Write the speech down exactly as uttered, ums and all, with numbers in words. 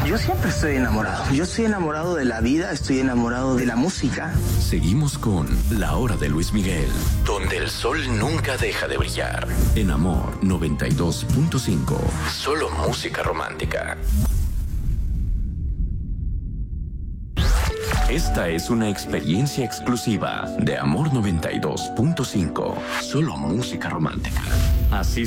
Yo siempre estoy enamorado. Yo estoy enamorado de la vida, estoy enamorado de la música. Seguimos con La Hora de Luis Miguel, donde el sol nunca deja de brillar. En Amor noventa y dos punto cinco. Solo música romántica. Esta es una experiencia exclusiva de Amor noventa y dos punto cinco. Solo música romántica. Así